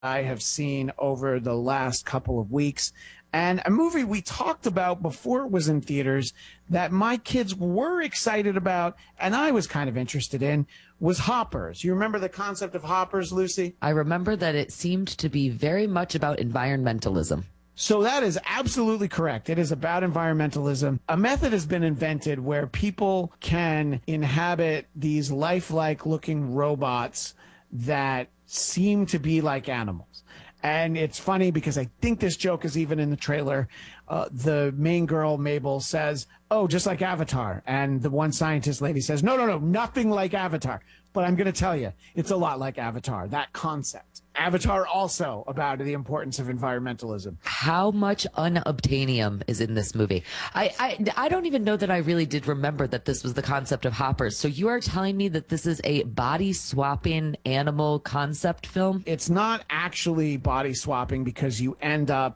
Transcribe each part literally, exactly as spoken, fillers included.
I have seen over the last couple of weeks, and a movie we talked about before it was in theaters that my kids were excited about and I was kind of interested in was Hoppers. You remember the concept of Hoppers, Lucy? I remember that it seemed to be very much about environmentalism. So that is absolutely correct. It is about environmentalism. A method has been invented where people can inhabit these lifelike looking robots that seem to be like animals. And it's funny because I think this joke is even in the trailer. Uh, the main girl, Mabel, says, oh, just like Avatar. And the one scientist lady says, no, no, no, nothing like Avatar. But I'm going to tell you, it's a lot like Avatar, that concept. Avatar also about the importance of environmentalism. How much unobtainium is in this movie? I, I, I don't even know that I really did remember that this was the concept of Hoppers. So you are telling me that this is a body swapping animal concept film? It's not actually body swapping because you end up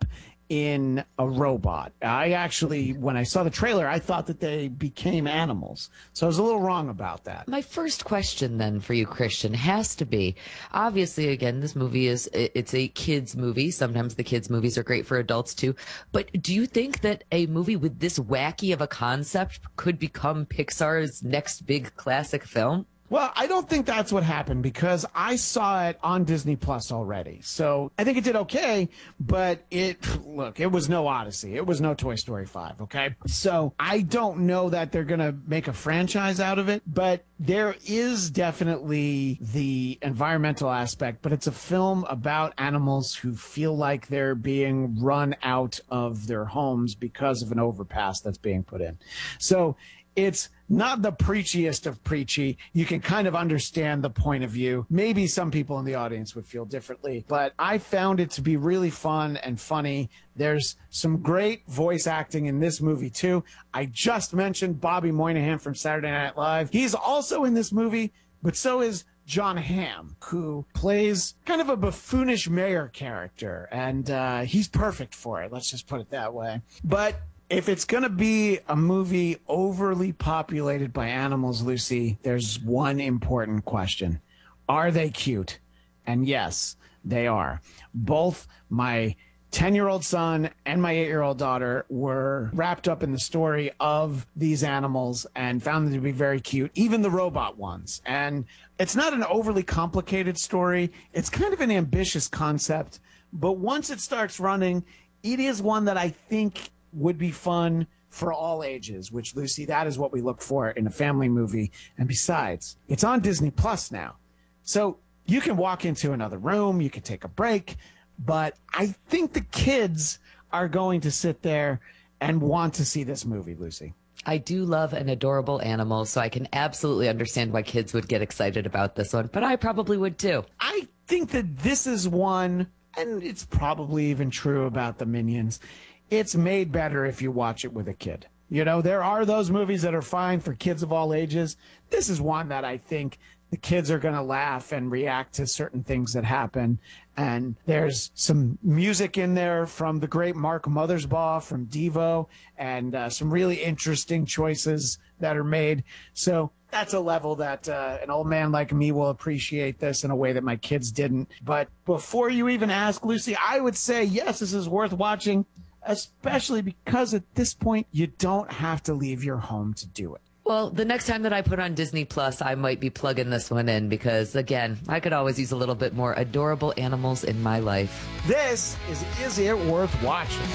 in a robot. I actually, when I saw the trailer, I thought that they became animals. So I was a little wrong about that. My first question then for you, Christian, has to be, obviously, again, this movie is, it's a kids movie. Sometimes the kids movies are great for adults too. But do you think that a movie with this wacky of a concept could become Pixar's next big classic film? Well, I don't think that's what happened because I saw it on Disney Plus already. So I think it did okay, but it, look, it was no Odyssey. It was no Toy Story five, okay? So I don't know that they're going to make a franchise out of it, but there is definitely the environmental aspect, but it's a film about animals who feel like they're being run out of their homes because of an overpass that's being put in. So it's not the preachiest of preachy. You can kind of understand the point of view. Maybe some people in the audience would feel differently, but I found it to be really fun and funny. There's some great voice acting in this movie, too. I just mentioned Bobby Moynihan from Saturday Night Live. He's also in this movie, but so is Jon Hamm, who plays kind of a buffoonish mayor character, and uh, he's perfect for it. Let's just put it that way. But if it's going to be a movie overly populated by animals, Lucy, there's one important question. Are they cute? And yes, they are. Both my ten-year-old son and my eight-year-old daughter were wrapped up in the story of these animals and found them to be very cute, even the robot ones. And it's not an overly complicated story. It's kind of an ambitious concept. But once it starts running, it is one that I think would be fun for all ages, which, Lucy, that is what we look for in a family movie. And besides, it's on Disney Plus now. So you can walk into another room, you can take a break, but I think the kids are going to sit there and want to see this movie, Lucy. I do love an adorable animal, so I can absolutely understand why kids would get excited about this one, but I probably would too. I think that this is one, and it's probably even true about the Minions, it's made better if you watch it with a kid. You know, there are those movies that are fine for kids of all ages. This is one that I think the kids are going to laugh and react to certain things that happen. And there's some music in there from the great Mark Mothersbaugh from Devo, and uh, some really interesting choices that are made. So that's a level that uh, an old man like me will appreciate this in a way that my kids didn't. But before you even ask, Lucy, I would say, yes, this is worth watching, especially because at this point, you don't have to leave your home to do it. Well, the next time that I put on Disney Plus, I might be plugging this one in because, again, I could always use a little bit more adorable animals in my life. This is Is It Worth Watching?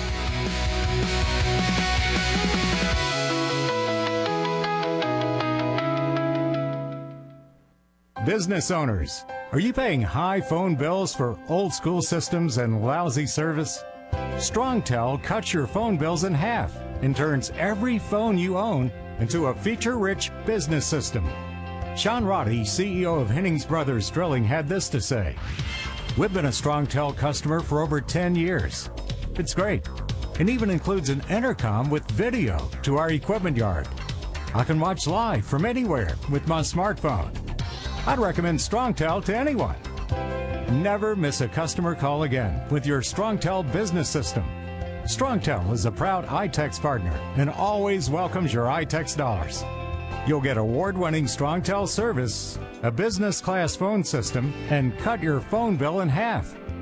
Business owners, are you paying high phone bills for old school systems and lousy service? StrongTel cuts your phone bills in half and turns every phone you own into a feature-rich business system. Sean Roddy, C E O of Hennings Brothers Drilling, had this to say. We've been a StrongTel customer for over ten years. It's great, and even includes an intercom with video to our equipment yard. I can watch live from anywhere with my smartphone. I'd recommend StrongTel to anyone. Never miss a customer call again with your StrongTel business system. StrongTel is a proud iTex partner and always welcomes your iTex dollars. You'll get award-winning StrongTel service, a business-class phone system, and cut your phone bill in half.